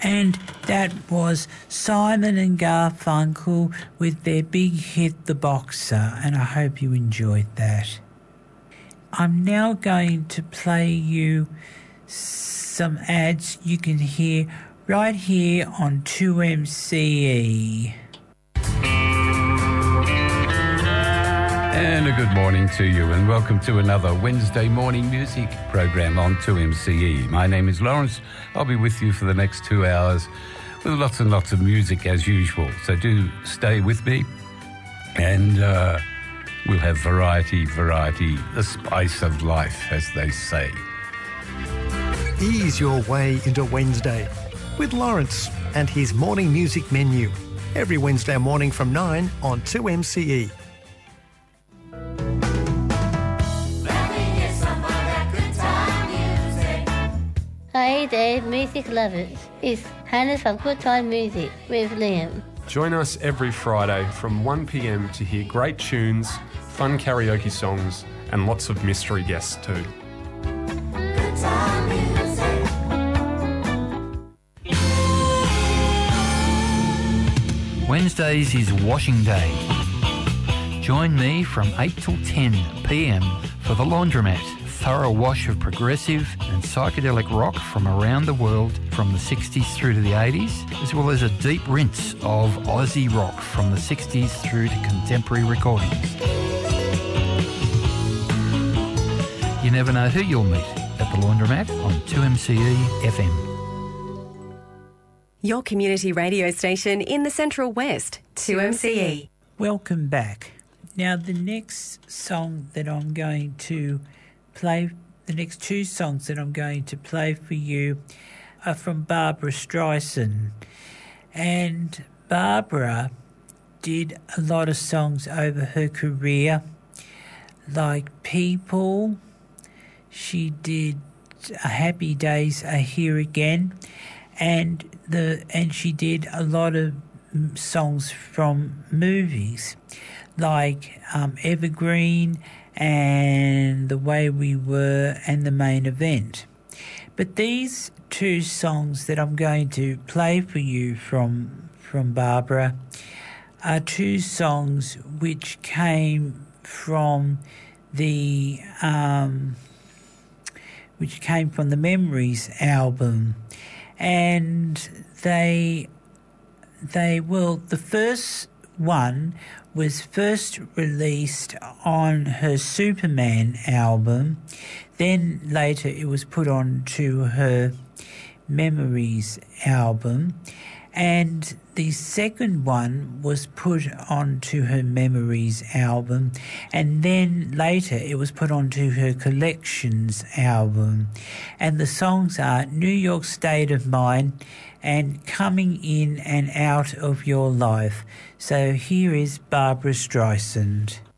And that was Simon and Garfunkel with their big hit, The Boxer, and I hope you enjoyed that. I'm now going to play you some ads you can hear right here on 2MCE. And a good morning to you, and welcome to another Wednesday morning music program on 2MCE. My name is Lawrence. I'll be with you for the next 2 hours with lots and lots of music as usual. So do stay with me, and we'll have variety, the spice of life, as they say. Ease your way into Wednesday with Lawrence and his morning music menu. Every Wednesday morning from 9 on 2MCE. Hey there, music lovers. It's Hannah from Good Time Music with Liam. Join us every Friday from 1 p.m. to hear great tunes, fun karaoke songs, and lots of mystery guests too. Good Time Music. Wednesdays is washing day. Join me from 8 till 10 p.m. for The Laundromat. Thorough wash of progressive and psychedelic rock from around the world from the 60s through to the 80s, as well as a deep rinse of Aussie rock from the 60s through to contemporary recordings. You never know who you'll meet at The Laundromat on 2MCE FM. Your community radio station in the Central West, 2MCE. Welcome back. Now the next song that I'm going to play, the next two songs that I'm going to play for you are from Barbra Streisand. And Barbara did a lot of songs over her career, like People. She did Happy Days Are Here Again, and she did a lot of songs from movies, like Evergreen and The Way We Were and The Main Event. But these two songs that I'm going to play for you from Barbara are two songs which came from the Memories album, and the first one was first released on her Superman album. Then later it was put on to her Memories album. And the second one was put onto her Memories album. And then later it was put onto her Collections album. And the songs are New York State of Mind and Coming In and Out of Your Life. So here is Barbra Streisand.